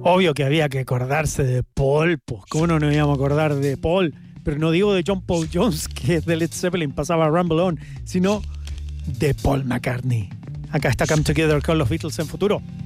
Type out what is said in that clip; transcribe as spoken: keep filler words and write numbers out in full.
Obvio que había que acordarse de Paul, pues cómo no nos íbamos a acordar de Paul, pero no digo de John Paul Jones, que es de Led Zeppelin, pasaba Rumble On, sino de Paul McCartney. Acá está Come Together con los Beatles en futuro.